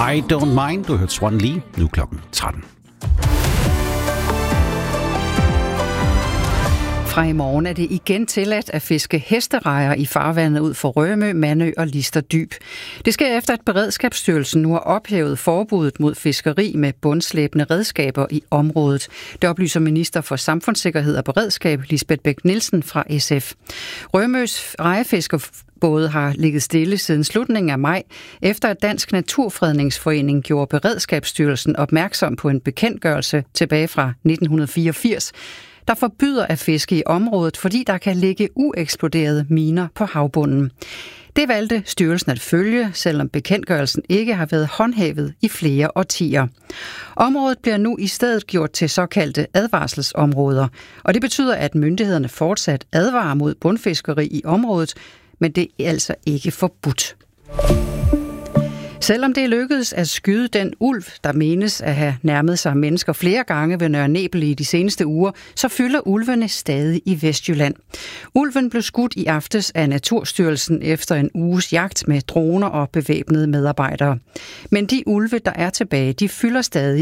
I Don't Mind. Du har hørt Swan Lee. Nu klokken 13. Fra i morgen er det igen tilladt at fiske hesterejer i farvandet ud for Rømø, Mandø og Lister Dyb. Det sker efter, at Beredskabsstyrelsen nu har ophævet forbuddet mod fiskeri med bundslæbende redskaber i området. Det oplyser minister for Samfundssikkerhed og Beredskab, Lisbeth Bech-Nielsen fra SF. Rømøs rejefiskerbåde har ligget stille siden slutningen af maj, efter at Dansk Naturfredningsforening gjorde Beredskabsstyrelsen opmærksom på en bekendtgørelse tilbage fra 1984, der forbyder at fiske i området, fordi der kan ligge ueksploderede miner på havbunden. Det valgte styrelsen at følge, selvom bekendtgørelsen ikke har været håndhævet i flere årtier. Området bliver nu i stedet gjort til såkaldte advarselsområder, og det betyder, at myndighederne fortsat advarer mod bundfiskeri i området, men det er altså ikke forbudt. Selvom det lykkedes at skyde den ulv, der menes at have nærmet sig mennesker flere gange ved Nørre Nebel i de seneste uger, så fylder ulvene stadig i Vestjylland. Ulven blev skudt i aftes af Naturstyrelsen efter en uges jagt med droner og bevæbnede medarbejdere. Men de ulve, der er tilbage, de fylder stadig